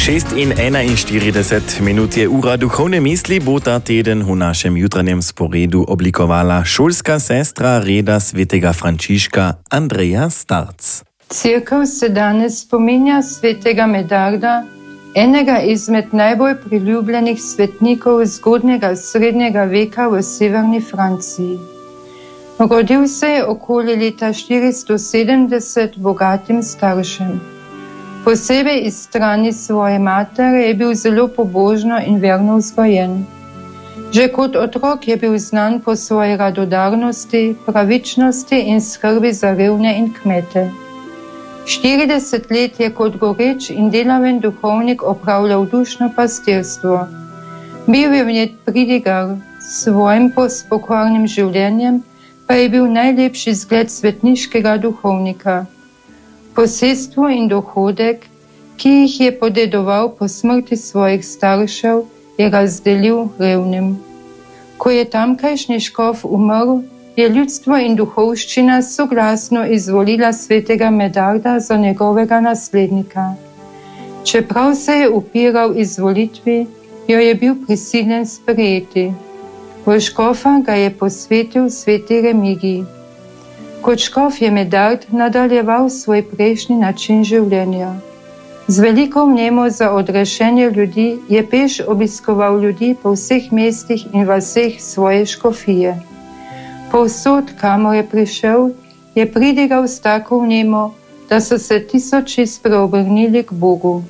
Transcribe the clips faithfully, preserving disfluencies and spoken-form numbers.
šest in enainštirideset minut je ura duchovne misli, bo ta teden v našem jutranjem sporedu oblikovala šolska sestra reda svetega Frančiška Andreja Starc. Cirkev se danes spominja svetega Medarda, enega izmed najbolj priljubljenih svetnikov zgodnjega srednjega veka v severni Franciji. Rodil se je okoli leta štiristo sedemdeset bogatim staršem. Posebej iz strani svoje matere je bil zelo pobožno in verno vzgojen. Že kot otrok je bil znan po svoji radodarnosti, pravičnosti in skrbi za revne in kmete. štirideset let je kot goreč in delaven duhovnik opravljal dušno pastirstvo. Bil je vnet pridigar, s svojim pokornim življenjem pa je bil najlepši zgled svetniškega duhovnika. Posestvo in dohodek, ki jih je podedoval po smrti svojih staršev, je razdelil revnim. Ko je tamkajšnji škof umrl, je ljudstvo in duhovščina soglasno izvolila svetega Medarda za njegovega naslednika. Čeprav se je upiral izvolitvi, jo je bil prisiljen sprejeti. V škofa ga je posvetil sveti Remigij. Kot škof je Medard nadaljeval svoj prejšnji način življenja. Z veliko vnemo za odrešenje ljudi je peš obiskoval ljudi po vseh mestih in vaseh svoje škofije. Povsod, kamor je prišel, je pridigal s tako vnemo, da so se tisoči spreobrnili k Bogu.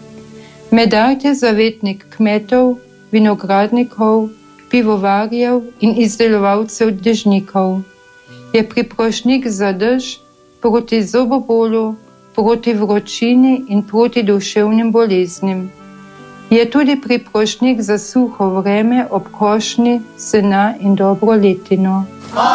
Medard je zavetnik kmetov, vinogradnikov, pivovarjev in izdelovalcev dežnikov. Je priprošnik za dež, proti zobobolu, proti vročini in proti duševnim boleznim. Je tudi priprošnik za suho vreme ob košnji, sena in dobro letino.